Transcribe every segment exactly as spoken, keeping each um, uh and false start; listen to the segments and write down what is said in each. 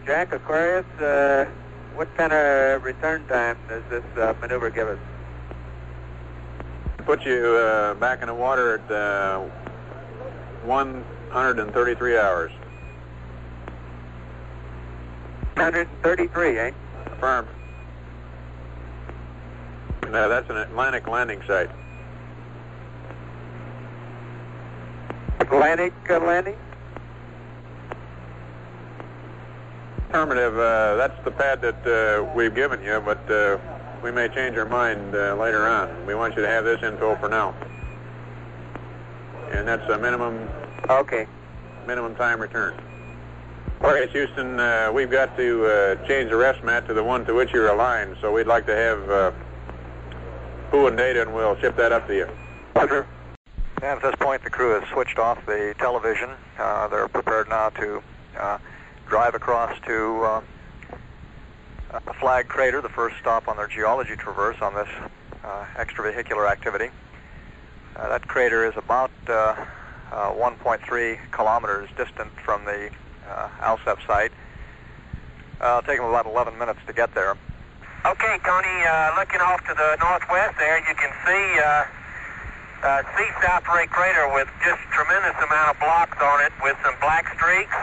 Jack Aquarius, uh, what kind of return time does this uh, maneuver give us? Put you uh, back in the water at uh, one hundred thirty-three hours. one hundred thirty-three, eh? Affirmed. No, that's an Atlantic landing site. Atlantic uh, landing? Affirmative. Uh, that's the pad that uh, we've given you, but uh, we may change our mind uh, later on. We want you to have this info for now. And that's a minimum. Okay. Minimum time return. Okay, Houston, uh, we've got to uh, change the rest mat to the one to which you're aligned, so we'd like to have uh, Who and data, and we'll ship that up to you. Roger. And at this point, the crew has switched off the television. Uh, they're prepared now to uh, drive across to uh, a flag crater, the first stop on their geology traverse on this uh, extravehicular activity. Uh, that crater is about uh, uh, one point three kilometers distant from the uh, ALSEP site. Uh, it'll take them about eleven minutes to get there. Okay, Tony, uh, looking off to the northwest there, you can see uh, uh, see South Ray Crater with just tremendous amount of blocks on it with some black streaks.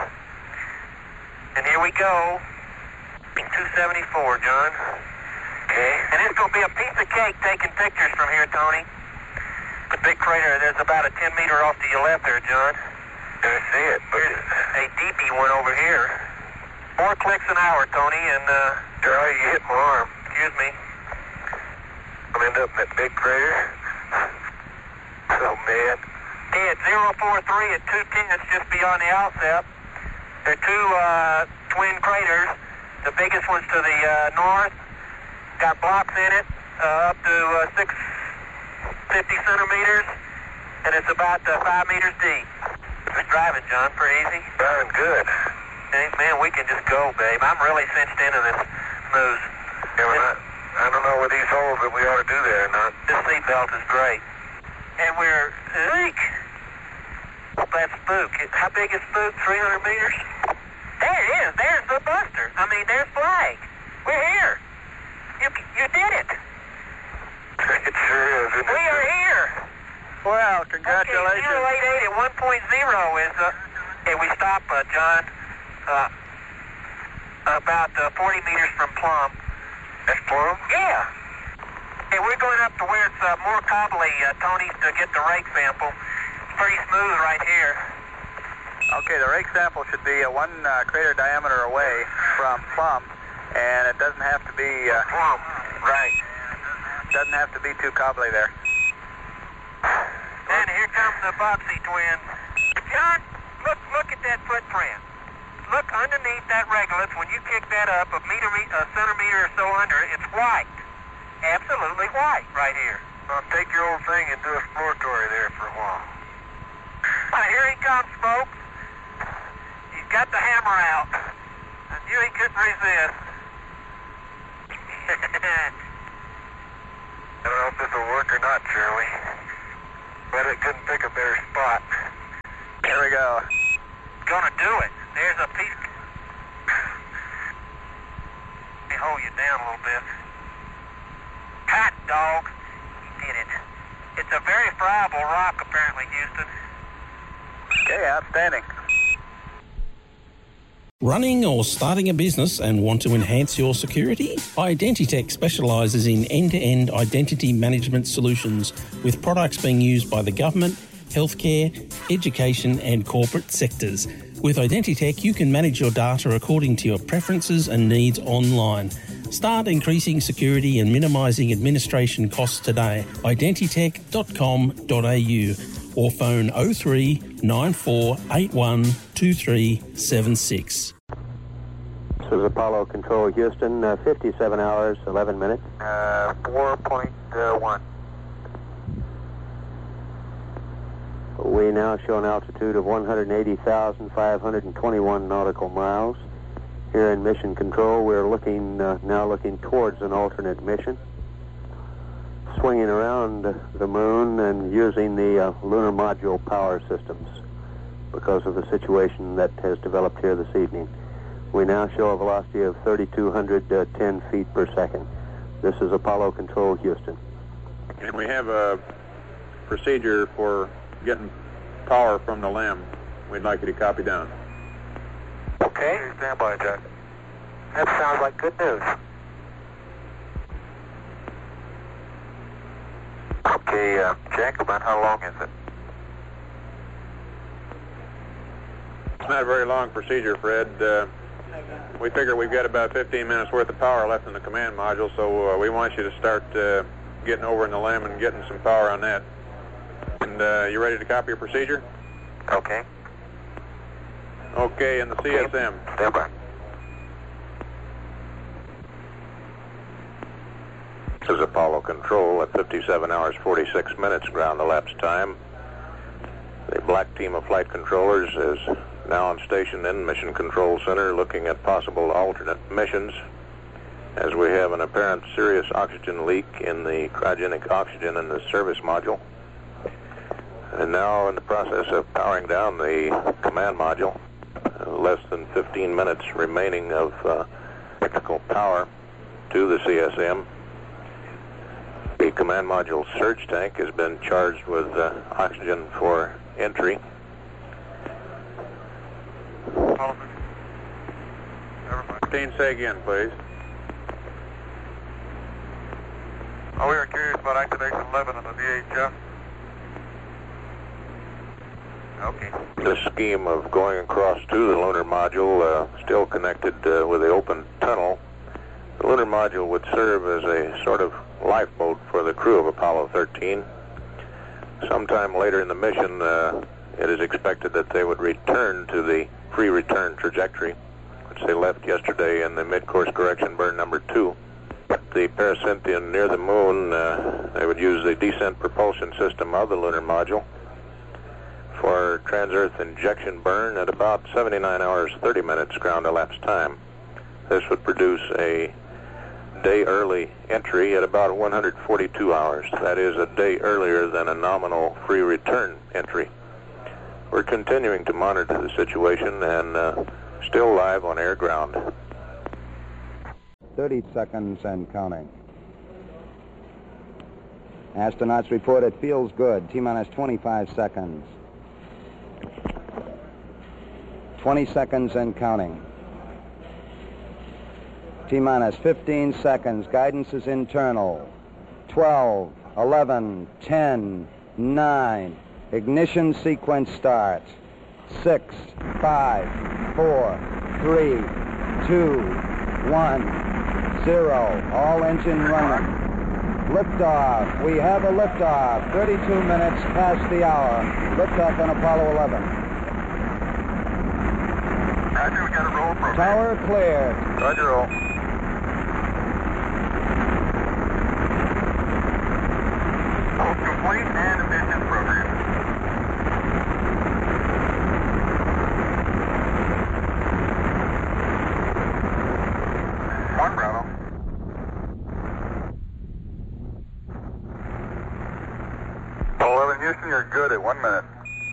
And here we go. two seventy-four, John. Okay. And it's going to be a piece of cake taking pictures from here, Tony. The big crater, there's about a ten meter off to your left there, John. I see it. There's a deepy one over here. Four clicks an hour, Tony, and uh... Charlie, you hit my arm. Excuse me. I'll end up in that big crater. Oh, man. Hey, at zero four three at two ten, it's just beyond the ALSEP. There are two uh, twin craters. The biggest one's to the uh, north. Got blocks in it, uh, up to uh, six fifty centimeters, and it's about uh, five meters deep. Good driving, John. Pretty easy. Driving good. Hey, man, we can just go, babe. I'm really cinched into this moose. Yeah, well, I, I don't know with these holes that we ought to do there or not. This seatbelt is great. And we're... Eek! That spook. How big is spook? three hundred meters? There it is. There's the buster. I mean, there's flag. We're here. You you did it. It sure is, isn't it? We are here. Well, congratulations. Okay, zero eight eight at one point zero is... Uh, hey, we stop, uh, John, uh, about uh, forty meters from Plum. That's Plum? Yeah. Hey, we're going up to where it's uh, more cobbly, uh, Tony, to get the rake sample. It's pretty smooth right here. Okay, the rake sample should be uh, one uh, crater diameter away from Plum, and it doesn't have to be... Uh, Plum, right. Doesn't have to be too cobbly there. And here comes the Boxy twins. John, look look at that footprint. Look underneath that regolith. When you kick that up a meter, a centimeter or so under, it's white. Absolutely white right here. Well, take your old thing and do exploratory there for a while. Right, here he comes, folks. He's got the hammer out. I knew he couldn't resist. I don't know if this will work or not, Shirley. But it couldn't pick a better spot. Here we go. Gonna do it. There's a piece. Let me hold you down a little bit. Hot dog. He did it. It's a very friable rock, apparently, Houston. Okay, outstanding. Running or starting a business and want to enhance your security? Identitech specialises in end-to-end identity management solutions with products being used by the government, healthcare, education and corporate sectors. With Identitech, you can manage your data according to your preferences and needs online. Start increasing security and minimising administration costs today. identitech dot com dot a u or phone oh three nine four eight one two three seven six. This is Apollo Control Houston, uh, fifty-seven hours, eleven minutes. Uh, four point one. We now show an altitude of one hundred eighty thousand five hundred twenty-one nautical miles. Here in Mission Control, we're looking uh, now looking towards an alternate mission, swinging around the moon and using the uh, lunar module power systems because of the situation that has developed here this evening. We now show a velocity of three thousand two hundred ten feet per second. This is Apollo Control, Houston. And we have a procedure for getting power from the LEM. We'd like you to copy down. Okay, stand by, Jack. That sounds like good news. Okay, uh, Jack, about how long is it? It's not a very long procedure, Fred. Uh, we figure we've got about fifteen minutes worth of power left in the command module, so uh, we want you to start uh, getting over in the LEM and getting some power on that. And uh, you ready to copy your procedure? Okay. Okay, and the C S M. Stand by. This is Apollo Control at fifty-seven hours forty-six minutes ground elapsed time. The black team of flight controllers is now on station in Mission Control Center looking at possible alternate missions as we have an apparent serious oxygen leak in the cryogenic oxygen in the service module. And now in the process of powering down the command module. Uh, less than fifteen minutes remaining of uh, technical power to the C S M. The command module surge tank has been charged with uh, oxygen for entry. fifteen, say again, please. Oh, we are curious about activation eleven on the V H F. Okay. The scheme of going across to the lunar module, uh, still connected uh, with the open tunnel. The lunar module would serve as a sort of lifeboat for the crew of Apollo thirteen. Sometime later in the mission, uh, it is expected that they would return to the free return trajectory, which they left yesterday in the mid-course correction burn number two. At the pericynthion near the moon, uh, they would use the descent propulsion system of the lunar module for trans-Earth injection burn at about seventy-nine hours thirty minutes ground elapsed time. This would produce a day early entry at about one hundred forty-two hours. That is a day earlier than a nominal free return entry. We're continuing to monitor the situation and uh, still live on air ground. thirty seconds and counting. Astronauts report it feels good. T-minus twenty-five seconds. twenty seconds and counting. T-minus fifteen seconds. Guidance is internal. twelve, eleven, ten, nine. Ignition sequence starts. six, five, four, three, two, one, zero. All engine running. Liftoff. We have a liftoff. thirty-two minutes past the hour. Liftoff on Apollo eleven. Roger, we got a roll program. Tower cleared. Roger, roll. Complete and efficient program. One Bravo. eleven Houston, you're good at one minute.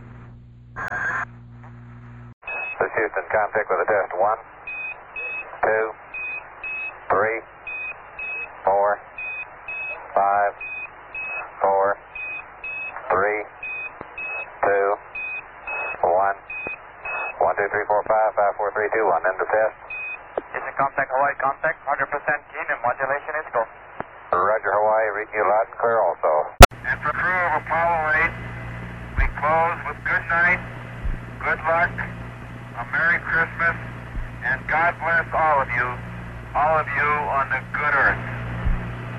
This is Houston, contact with a test. One, two, three, four, five, four, three, two, one, one, two, three, four, five, five, four, three, two, one. End of test. Houston, contact Hawaii, contact, one hundred percent keen and modulation is go. Roger, Hawaii, reading you loud and clear also. And for crew of Apollo eight, we close with good night, good luck, a Merry Christmas, and God bless all of you, all of you on the good earth.